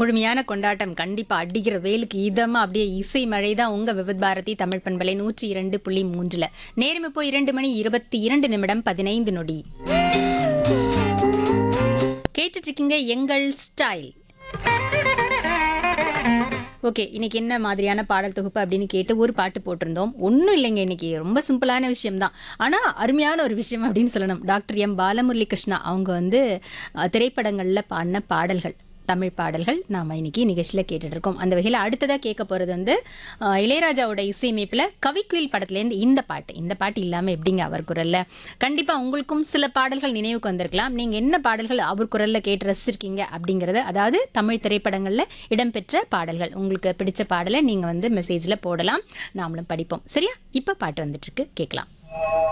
முழுமையான கொண்டாட்டம் கண்டிப்பா அடிக்கிற வெயிலுக்கு இதமா அப்படியே இசை மழை தான் உங்க விவித் பாரதி தமிழ் பண்பலை 102.3. நேரம் இப்போ 2:22:15 கேட்டுட்டு இருக்கீங்க எங்கள் ஸ்டைல். ஓகே, இன்னைக்கு என்ன மாதிரியான பாடல் தொகுப்பு அப்படின்னு கேட்டு ஒரு பாட்டு போட்டிருந்தோம். ஒன்றும் இல்லைங்க, இன்னைக்கு ரொம்ப சிம்பிளான விஷயம்தான், ஆனால் அருமையான ஒரு விஷயம் அப்படின்னு சொல்லணும். டாக்டர் எம் பாலமுரளி கிருஷ்ணா அவங்க வந்து திரைப்படங்களில் பாடின பாடல்கள், தமிழ் பாடல்கள் நாம் இன்னைக்கு நிகழ்ச்சியில் கேட்டுட்டு இருக்கோம். அந்த வகையில் அடுத்ததாக கேட்க போகிறது வந்து இளையராஜாவோட இசையமைப்பில் கவிக்குயில் படத்துலேருந்து இந்த பாட்டு இல்லாமல் எப்படிங்க அவர் குரலில். கண்டிப்பாக உங்களுக்கும் சில பாடல்கள் நினைவுக்கு வந்திருக்கலாம். நீங்கள் என்ன பாடல்கள் அவர் குரலில் கேட்டு ரசிச்சிருக்கீங்க அப்படிங்கிறத, அதாவது தமிழ் திரைப்படங்களில் இடம்பெற்ற பாடல்கள், உங்களுக்கு பிடிச்ச பாடலை நீங்கள் வந்து மெசேஜில் போடலாம், நாமளும் படிப்போம். சரியா? இப்போ பாட்டு வந்துட்டுருக்கு, கேட்கலாம்.